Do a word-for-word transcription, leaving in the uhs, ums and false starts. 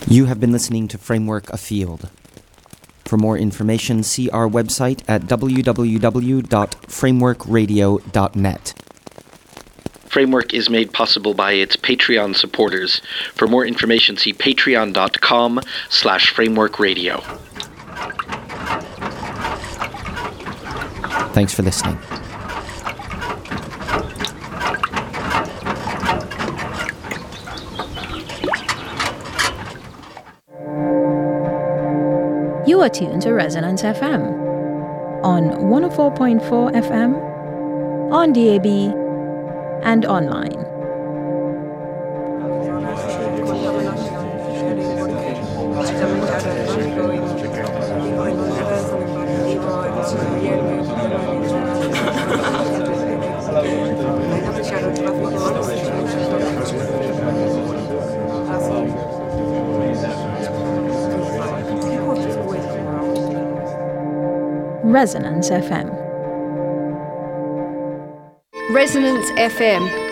You have been listening to Framework Afield. For more information, see our website at w w w dot framework radio dot net. Framework is made possible by its Patreon supporters. For more information, see patreon.com slash frameworkradio. Thanks for listening. You are tuned to Resonance F M on one oh four point four F M, on D A B, and online. Resonance F M. Resonance F M.